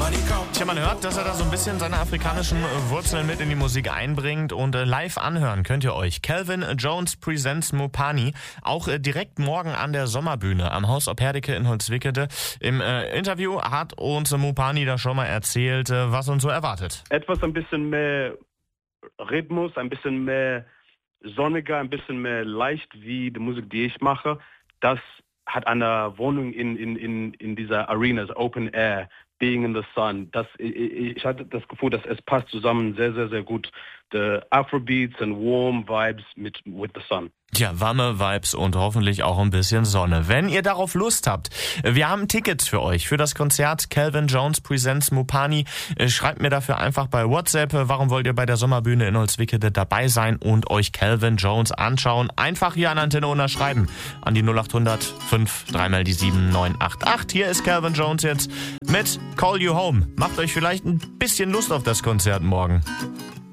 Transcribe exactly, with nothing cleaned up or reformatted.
Tja, man hört, dass er da so ein bisschen seine afrikanischen äh, Wurzeln mit in die Musik einbringt und äh, live anhören könnt ihr euch. Calvin Jones Presents Mopani, auch äh, direkt morgen an der Sommerbühne am Haus Opherdicke in Holzwickede. Im äh, Interview hat uns äh, Mopani da schon mal erzählt, äh, was uns so erwartet. Etwas ein bisschen mehr Rhythmus, ein bisschen mehr sonniger, ein bisschen mehr leicht wie die Musik, die ich mache. Das hat eine Wohnung in, in, in, in dieser Arena, das Open Air, Being in the Sun. Das, ich, ich hatte das Gefühl, dass es passt zusammen sehr, sehr, sehr gut. The Afrobeats and warm vibes mit with the sun. Ja, warme Vibes und hoffentlich auch ein bisschen Sonne. Wenn ihr darauf Lust habt, wir haben Tickets für euch für das Konzert Calvin Jones Presents Mopani. Schreibt mir dafür einfach bei WhatsApp, warum wollt ihr bei der Sommerbühne in Holzwickede dabei sein und euch Calvin Jones anschauen. Einfach hier an Antenne Unna schreiben an die null acht hundert fünf dreimal die sieben neun acht acht. Hier ist Calvin Jones jetzt mit Call You Home. Macht euch vielleicht ein bisschen Lust auf das Konzert morgen.